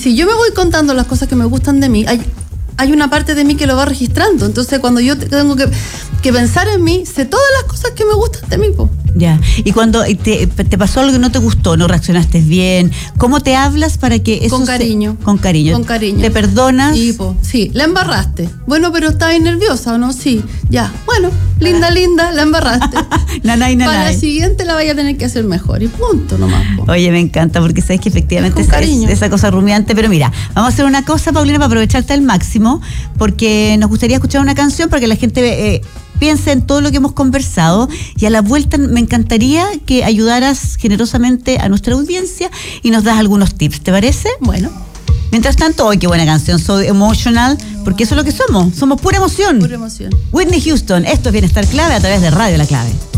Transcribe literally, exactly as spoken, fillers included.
si yo me voy contando las cosas que me gustan de mí, hay, hay una parte de mí que lo va registrando. Entonces, cuando yo tengo que, que pensar en mí, sé todas las cosas que me gustan de mí, po. Ya. Y cuando te, te pasó algo que no te gustó, no reaccionaste bien, ¿cómo te hablas para que eso Con cariño. Se, con cariño. Con cariño. ¿Te perdonas? Sí, po, sí, la embarraste. Bueno, pero estabas nerviosa, ¿o no? Sí, ya. Bueno, linda, linda, la embarraste. nanay, nanay. Para la siguiente la vaya a tener que hacer mejor. Y punto nomás, po. Oye, me encanta, porque sabes que efectivamente es, es, es esa cosa rumiante. Pero mira, vamos a hacer una cosa, Paulina, para aprovecharte al máximo, porque nos gustaría escuchar una canción para que la gente eh, piense en todo lo que hemos conversado, y a la vuelta me encantaría que ayudaras generosamente a nuestra audiencia y nos das algunos tips, ¿te parece? Bueno. Mientras tanto, ¡ay, qué buena canción! So Emotional, porque eso es lo que somos, somos pura emoción. Pura emoción. Whitney Houston, esto es Bienestar Clave a través de Radio La Clave.